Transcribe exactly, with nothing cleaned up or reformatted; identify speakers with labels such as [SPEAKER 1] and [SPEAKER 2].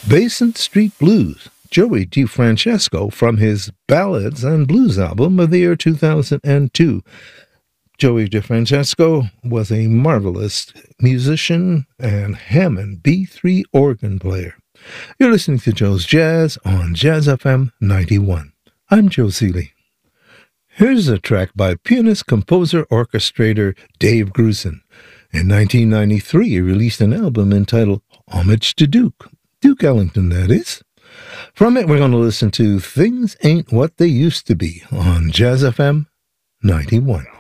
[SPEAKER 1] Basant Street Blues, Joey DeFrancesco, from his Ballads and Blues album of the year two thousand two. Joey DeFrancesco was a marvelous musician and Hammond B three organ player. You're listening to Joe's Jazz on Jazz F M ninety-one. I'm Joe Seeley. Here's a track by pianist, composer, orchestrator Dave Grusin. In nineteen ninety-three, he released an album entitled Homage to Duke. Duke Ellington, that is. From it, we're going to listen to Things Ain't What They Used to Be on Jazz F M ninety-one.